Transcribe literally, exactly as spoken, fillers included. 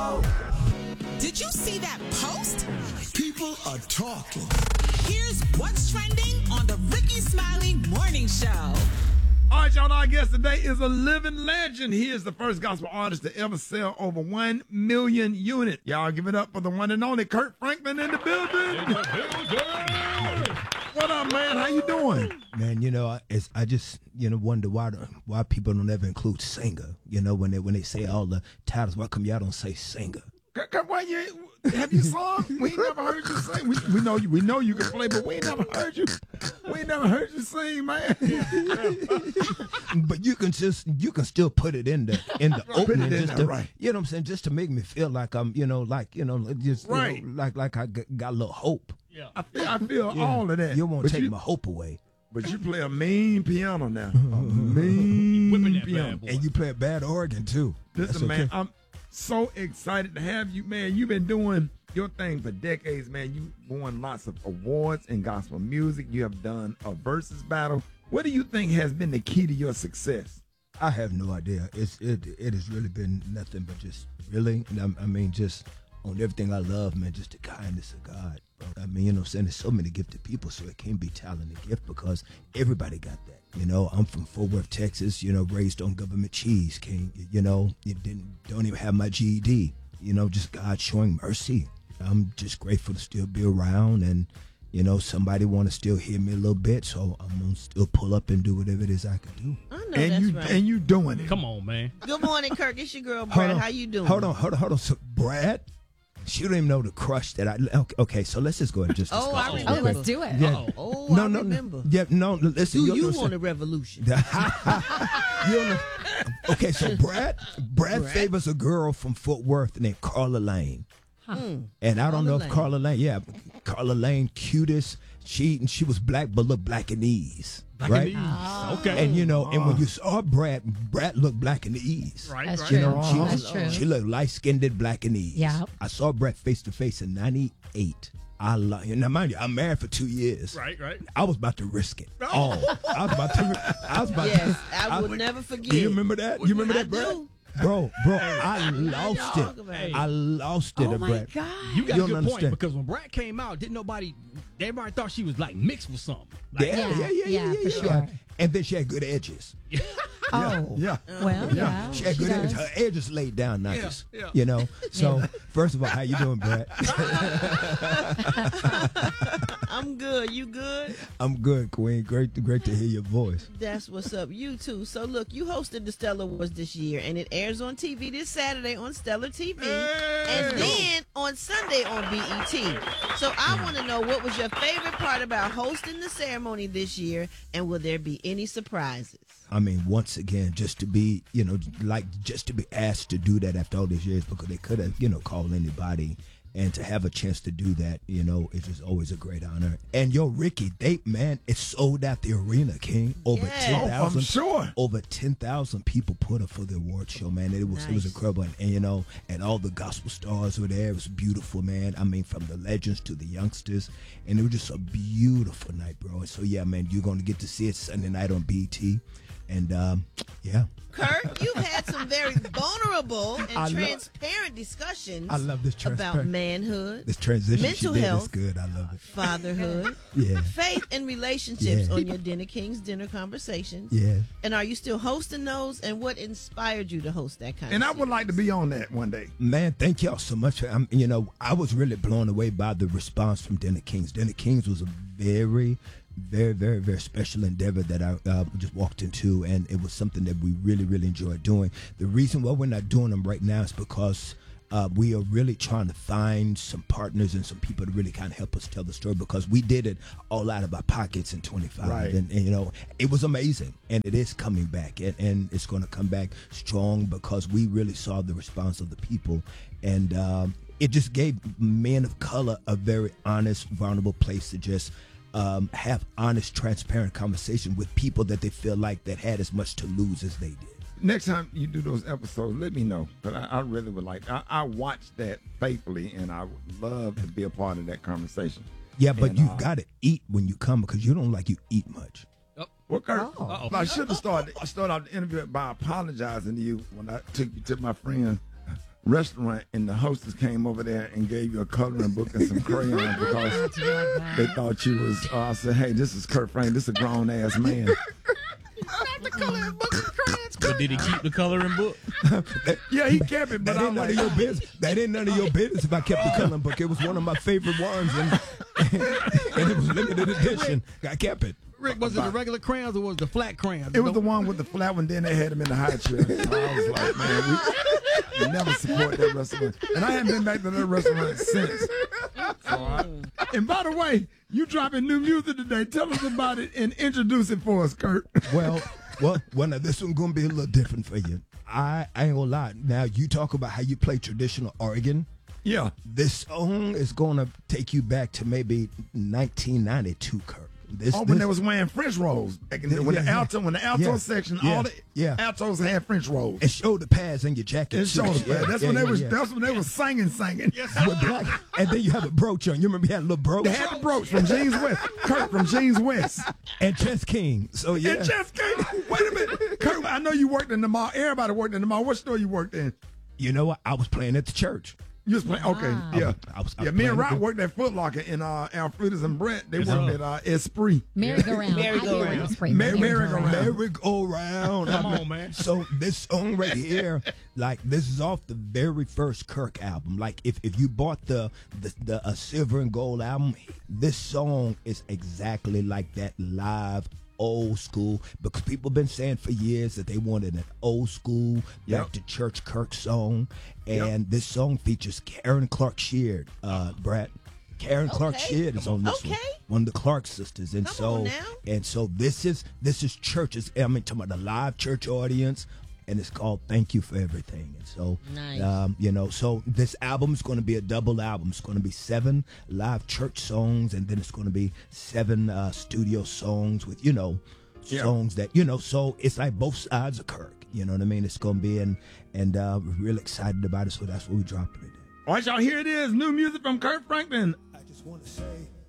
Did you see that post? People are talking. Here's what's trending on the Ricky Smiley Morning Show. All right, y'all, our guest today is a living legend. He is the first gospel artist to ever sell over one million units. Y'all give it up for the one and only Kirk Franklin in the building. In the building. What up, man? How you doing? Man, you know, I, it's, I just, you know, wonder why why people don't ever include singer. You know, when they when they say all the titles, why come y'all don't say singer? Kirk, Kirk, why you have you sung? We ain't never heard you sing. We, we know you. We know you can play, but we ain't never heard you. We ain't never heard you sing, man. But you can just you can still put it in the in the opening, it in just there, to, right. You know what I'm saying, just to make me feel like I'm, you know, like you know, just you Right. know, like like I got, got a little hope. Yeah, I feel, I feel Yeah. all of that. You won't But take you- my hope away, But you play a mean piano now. A mean Whipping that piano. bad boy. and you play a bad organ too. Listen, That's man, okay. I'm so excited to have you, man. You've been doing your thing for decades, man. You've won lots of awards in gospel music. You have done a versus battle. What do you think has been the key to your success? I have no idea. It's it it has really been nothing but just really. I, I mean, just on everything I love, man. Just the kindness of God, bro. I mean, you know, what I'm saying there's so many gifted people, so it can't be talent and gift because everybody got that. You know, I'm from Fort Worth, Texas. You know, raised on government cheese. Can't you know? You didn't don't even have my G E D. You know, just God showing mercy. I'm just grateful to still be around and. You know, somebody want to still hear me a little bit, so I'm gonna still pull up and do whatever it is I can do. I know and that's you right. and you doing it. Come on, man. Good morning, Kirk. It's your girl, Hold Brad. on. How you doing? Hold on, hold on, hold on. So, Brad, she don't even know the crush that I. Okay, okay, so let's just go ahead and just. Oh, discuss I this. remember. Oh, let's do it. Yeah. Oh, no, I no, remember. no. Yeah, no. Listen, Do you, you know, want a so- revolution? you don't know. Okay, so Brad, Brad, Brad? favors a girl from Fort Worth named Carla Lane, Mm. and I don't Carla know if Lane. Carla Lane. Yeah, Carla Lane, cutest. She she was black, but looked black in the ease, Black right? in the ease. Okay. And you know, and when you saw Brad, Brad looked black in the ease. right, That's right. true. You know, she, That's true. she looked light skinned, black and ease. Yeah. I saw Brett face to face in ninety-eight. I love you. Now, mind you, I'm married for two years. Right, right. I was about to risk it. Oh, I was about to. I was about Yes, to. I will never forget. Do you remember that? You remember I that, Brett? do. Bro, bro, I lost talk about it. it. I lost it, Oh, uh, my Brett. God. You got You a don't good understand. point because when Brad came out, didn't nobody, everybody thought she was like mixed with something. Like, Yeah, yeah, yeah, yeah, Yeah, yeah, for yeah. sure. And then she had good edges. Oh, Yeah. well, yeah. She had good does. edges. Her edges laid down nice. yeah. You know. So first of all, how you doing, Brett? I'm good. You good? I'm good, Queen. Great, to, great to hear your voice. That's what's up. You too. So look, you hosted the Stellar Awards this year, and it airs on T V this Saturday on Stellar T V, and then on Sunday on B E T. So I want to know what was your favorite part about hosting the ceremony this year, and will there be any surprises? I mean, once again, just to be, you know, like just to be asked to do that after all these years, because they could have, you know, called anybody, and to have a chance to do that, you know, it's just always a great honor. And yo, Ricky, they man, it sold out the arena, King. Over Yeah. ten Oh, I'm thousand, sure. over ten thousand people put up for the award show, man. It was it was Nice. incredible, and, and you know, and all the gospel stars were there. It was beautiful, man. I mean, from the legends to the youngsters, and it was just a beautiful night, bro. And so yeah, man, you're gonna get to see it Sunday night on B E T. And um, yeah, Kirk, you've had some very vulnerable and I lo- transparent discussions I love this about transparent- manhood, this transition mental she did health, is good. I love it. fatherhood, Yeah, faith, and relationships Yeah. on your Dinner Kings Dinner Conversations. yeah. And are you still hosting those? And what inspired you to host that kind And of I would like to be on that one day. Man, thank y'all so much. I'm, you know, I was really blown away by the response from Dinner Kings. Dinner Kings was a very, very, very, very special endeavor that I uh, just walked into, and it was something that we really, really enjoyed doing. The reason why we're not doing them right now is because uh, we are really trying to find some partners and some people to really kind of help us tell the story, because we did it all out of our pockets in twenty-five. Right. And, and, you know, it was amazing, and it is coming back, and, and it's going to come back strong because we really saw the response of the people, and um, it just gave men of color a very honest, vulnerable place to just um, have honest, transparent conversation with people that they feel like that had as much to lose as they did. Next time you do those episodes, let me know. But I, I really would like. I, I watched that faithfully, and I would love to be a part of that conversation. Yeah, but And, you've uh, got to eat when you come, because you don't like you eat much. Well, Kurt, Oh. I should have started. I started out the interview by apologizing to you when I took you to my friend restaurant, and the hostess came over there and gave you a coloring book and some crayons because they thought you was. Uh, I said, "Hey, this is Kurt Franklin. This is a grown ass man." Not the coloring book and crayons. But did he keep the coloring book? Yeah, he kept it, but That I ain't was none like, of your business. That ain't none of your business if I kept the coloring book. It was one of my favorite ones, and, and it was limited edition. I kept it. Rick, was it the regular crayons or was it the flat crayons? it was the one with the flat one. Then they had him in the high chair. So I was like, man, we, we never support that restaurant, and I haven't been back to that restaurant since. So I, and by the way, you dropping new music today. Tell us about it and introduce it for us, Kurt. Well, well, well. Now this one's gonna be a little different for you. I, I ain't gonna lie. Now you talk about how you play traditional organ. Yeah. This song is gonna take you back to maybe nineteen ninety-two, Kurt. This, Oh, when this, they was wearing French rolls back in the, Yeah, when the yeah, alto, when the alto yeah, section, yeah, all the yeah. altos had French rolls. and shoulder pads in your jacket. And too. shoulder Yeah, pads. That's yeah, when they yeah, was. yeah. That's when they was singing, singing. Yes. With black, and then you have a brooch on. You remember you had a little brooch. They had the brooch from Jeans West. Kurt from Jeans West. and Chess King. So yeah, And Jeff King. Wait a minute, Kurt. I know you worked in the mall. Everybody worked in the mall. What store you worked in? you know what? I was playing at the church. You was playing. Okay, Wow. yeah, I was- I yeah. was Me and playing Rock with- worked at Foot Locker in uh, Alfreda's and Brett. They Yes, worked sir. at uh, Esprit. Merry-go-round. Merry-go-round. I get Esprit. Merry- merry-go-round. Merry-go-round. Come on, man. So this song right here, like this is off the very first Kirk album. Like if, if you bought the the, the uh, silver and gold album, this song is exactly like that live old school, because people been saying for years that they wanted an old school back Yep. to church Kirk song, and this song features Karen Clark Sheard, uh, Brett. Karen Clark Okay. Sheard is on this one, Okay. one of the Clark sisters, and Come so on now. and so this is this is churches. I mean, talking about the live church audience, and it's called "Thank You for Everything." And so, Nice. um, you know, so this album is going to be a double album. It's going to be seven live church songs, and then it's going to be seven uh, studio songs with you know Yeah. songs that you know. So it's like both sides of Kirk. You know what I mean? It's going to be, and and uh, we're real excited about it. So that's what we dropping today. All right, y'all. Here it is. New music from Kurt Franklin. I just want to say.